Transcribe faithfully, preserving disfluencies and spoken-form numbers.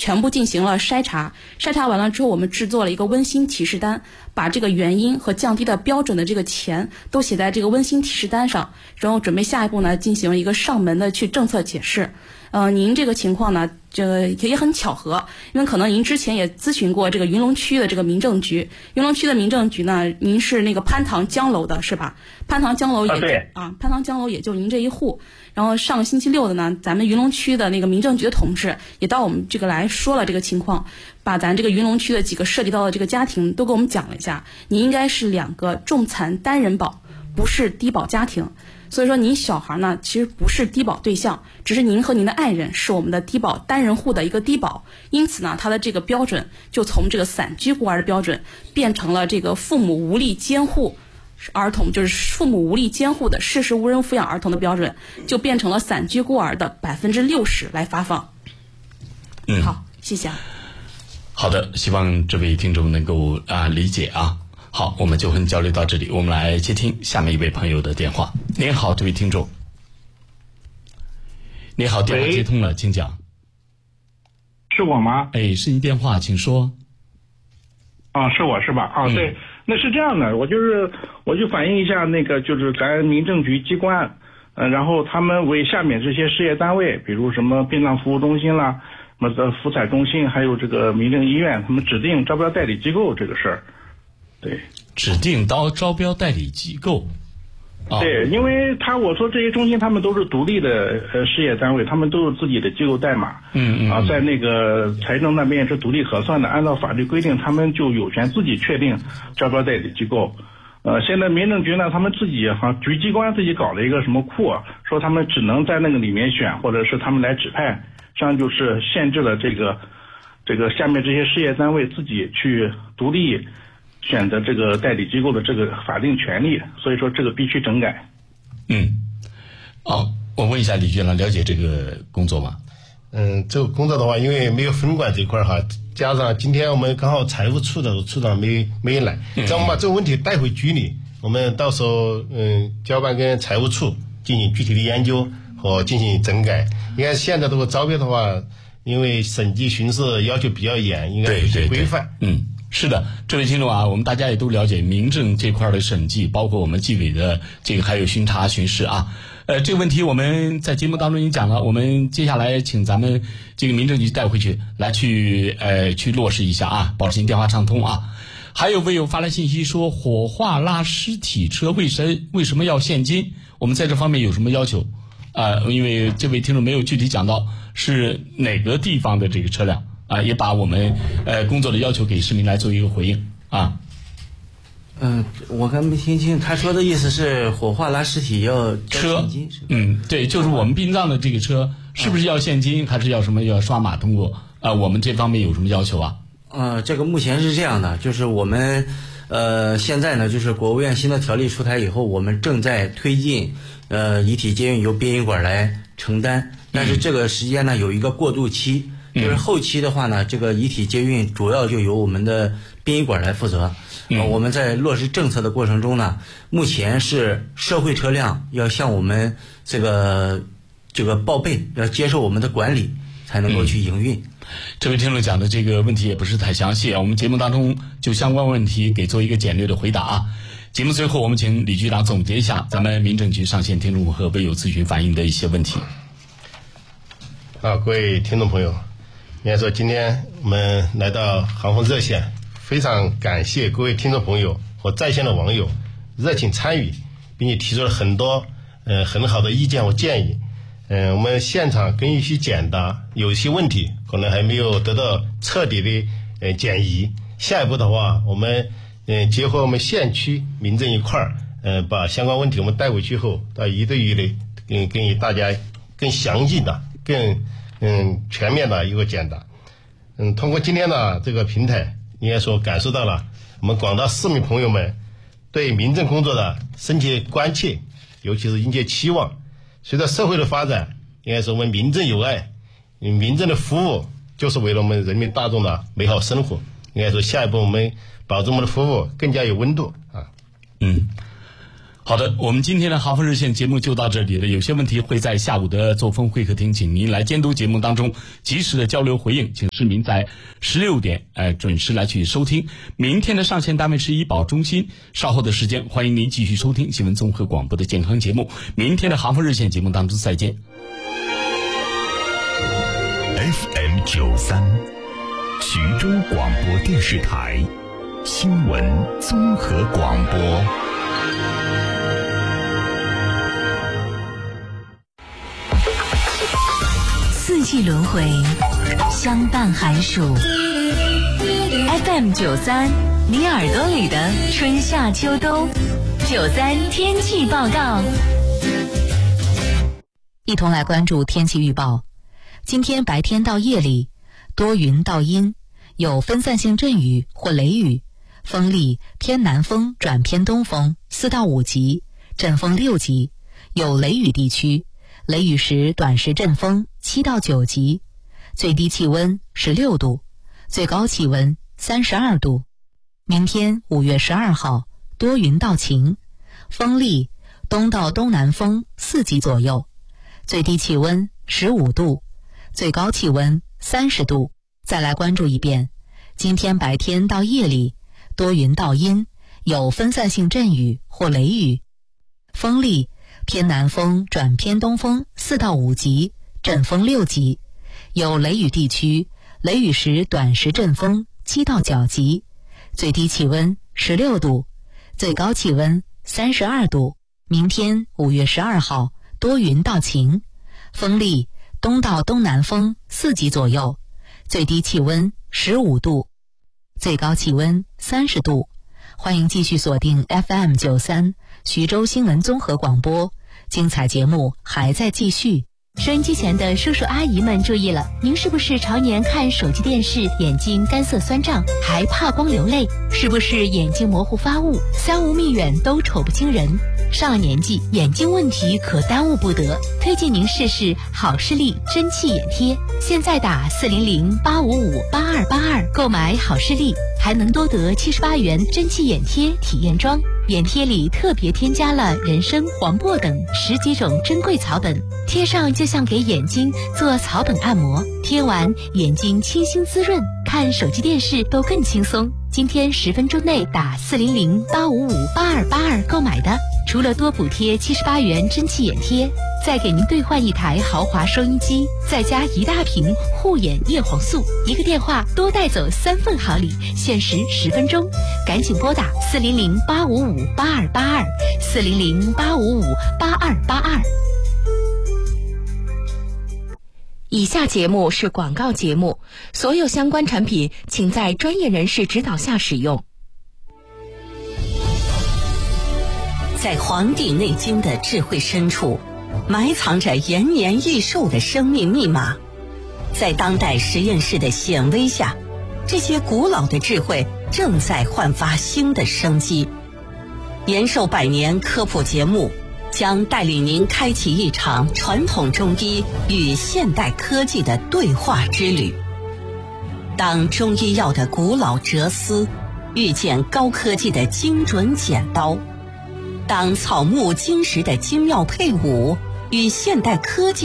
全部进行了筛查，筛查完了之后，我们制作了一个温馨提示单，把这个原因和降低的标准的这个钱都写在这个温馨提示单上，然后准备下一步呢进行一个上门的去政策解释。呃，您这个情况呢，这个也很巧合，因为可能您之前也咨询过这个云龙区的这个民政局，云龙区的民政局呢，您是那个潘塘江楼的是吧？潘塘江楼也就啊, 啊，潘塘江楼也就您这一户。然后上个星期六的呢，咱们云龙区的那个民政局的同志也到我们这个来说了这个情况，把咱这个云龙区的几个涉及到的这个家庭都给我们讲了一下。你应该是两个重残单人保，不是低保家庭。所以说您小孩呢其实不是低保对象，只是您和您的爱人是我们的低保单人户的一个低保，因此呢他的这个标准就从这个散居孤儿的标准变成了这个父母无力监护儿童，就是父母无力监护的事实无人抚养儿童的标准，就变成了散居孤儿的百分之六十来发放。 嗯， 好，谢谢。 好的，希望这位听众能够啊理解啊。好，我们就跟交流到这里，我们来接听下面一位朋友的电话。您好，这位听众。您好，电话接通了，请讲。 是我吗？ 哎，是您电话，请说。 啊，是我是吧？啊，对，那是这样的，我就是我就反映一下那个就是咱民政局机关，呃，然后他们为下面这些事业单位，比如什么殡葬服务中心啦，什么的福彩中心，还有这个民政医院，他们指定招标代理机构这个事儿。对， 指定到招标代理机构。哦、 对，因为他我说这些中心他们都是独立的呃事业单位，他们都有自己的机构代码。 嗯嗯。 啊，在那个财政那边是独立核算的，按照法律规定，他们就有权自己确定招标代理机构。呃，现在民政局呢，他们自己好像局机关自己搞了一个什么库，说他们只能在那个里面选，或者是他们来指派，这样就是限制了这个这个下面这些事业单位自己去独立选择这个代理机构的这个法定权利，所以说这个必须整改。 嗯，好，我问一下李局长，了解这个工作吗？ 嗯，这个工作的话，因为没有分管这块哈，加上今天我们刚好财务处的处长没没来，这样我们把这个问题带回局里，我们到时候嗯交办跟财务处进行具体的研究和进行整改。应该现在这个招标的话，因为审计巡视要求比较严，应该有些规范。 嗯。是的，这位听众啊，我们大家也都了解民政这块的审计，包括我们纪委的这个还有巡查巡视啊。呃，这个问题我们在节目当中已经讲了，我们接下来请咱们这个民政局带回去来去呃去落实一下啊，保持您电话畅通啊。还有位友发来信息说，火化拉尸体车为什为什么要现金？我们在这方面有什么要求？啊、呃，因为这位听众没有具体讲到是哪个地方的这个车辆。啊，也把我们呃工作的要求给市民来做一个回应啊。 嗯，我刚没听清，他说的意思是火化拉尸体要交现金是吧？ 嗯，对，就是我们殡葬的这个车是不是要现金，还是要什么要刷码通过？啊，我们这方面有什么要求啊？ 呃，这个目前是这样的，就是我们呃现在呢，就是国务院新的条例出台以后，我们正在推进呃遗体接运由殡仪馆来承担，但是这个时间呢有一个过渡期。就是后期的话呢，这个遗体接运主要就由我们的殡仪馆来负责。呃、我们在落实政策的过程中呢，目前是社会车辆要向我们这个这个报备，要接受我们的管理，才能够去营运。 嗯、这位听众讲的这个问题也不是太详细啊，我们节目当中就相关问题给做一个简略的回答啊。节目最后，我们请李局长总结一下咱们民政局上线听众和微友咨询反映的一些问题。 好，各位听众朋友。应该说，今天我们来到航风热线，非常感谢各位听众朋友和在线的网友热情参与，并且提出了很多呃很好的意见和建议。嗯、呃，我们现场跟一些简答，有一些问题可能还没有得到彻底的呃检疑。下一步的话，我们嗯、呃、结合我们县区民政一块儿，呃把相关问题我们带回去后，到一对一的跟跟大家更详细的、更嗯，全面的一个简答。嗯，通过今天的这个平台，应该说感受到了我们广大市民朋友们对民政工作的深切关切，尤其是殷切期望。随着社会的发展，应该说我们民政有爱，民政的服务就是为了我们人民大众的美好生活。应该说下一步我们保证我们的服务更加有温度啊。 嗯。 好的，我们今天的航风热线节目就到这里了。有些问题会在下午的作风会客厅，请您来监督节目当中及时的交流回应，请市民在十六点呃准时来去收听。明天的上线单位是医保中心，稍后的时间欢迎您继续收听新闻综合广播的健康节目。明天的航风热线节目当中再见。 F M 九三，徐州广播电视台新闻综合广播。 四季轮回，相伴寒暑。F M 九三，你耳朵里的春夏秋冬。九三天气报告，一同来关注天气预报。今天白天到夜里，多云到阴，有分散性阵雨或雷雨，风力偏南风转偏东风四到五级，阵风六级，有雷雨地区。雷雨时短时阵风七到九级，最低气温十六度，最高气温三十二度。明天五月十二号，多云到晴，风力东到东南风四级左右，最低气温十五度，最高气温三十度。再来关注一遍，今天白天到夜里，多云到阴，有分散性阵雨或雷雨，风力偏南风转偏东风四到五级，阵风六级，有雷雨地区，雷雨时短时阵风七到九级，最低气温十六度，最高气温三十二度。明天五月十二号，多云到晴，风力东到东南风四级左右，最低气温十五度，最高气温三十度。欢迎继续锁定 F M 九三徐州新闻综合广播，精彩节目还在继续。 收音机前的叔叔阿姨们注意了，您是不是常年看手机电视，眼睛干涩酸胀，还怕光流泪？是不是眼睛模糊发雾，三无密远都瞅不清人？上了年纪，眼睛问题可耽误不得，推荐您试试好视力真气眼贴。现在打四零零八五五八二八二购买好视力，还能多得七十八元真气眼贴体验装。眼贴里特别添加了人参、黄柏等十几种珍贵草本，贴上就像给眼睛做草本按摩，贴完眼睛清新滋润，看手机电视都更轻松。今天十分钟内打四零零八五五八二八二购买的，除了多补贴七十八元真气眼贴，再给您兑换一台豪华收音机，再加一大瓶护眼叶黄素，一个电话多带走三份好礼，限时十分钟，赶紧拨打四零零八五五八二八二四零零八五五八二八二。以下节目是广告节目，所有相关产品请在专业人士指导下使用。 在《黄帝内经》的智慧深处，埋藏着延年益寿的生命密码。在当代实验室的显微下，这些古老的智慧正在焕发新的生机。延寿百年科普节目将带领您开启一场传统中医与现代科技的对话之旅。当中医药的古老哲思遇见高科技的精准剪刀，当草木金石的精妙配伍与现代科技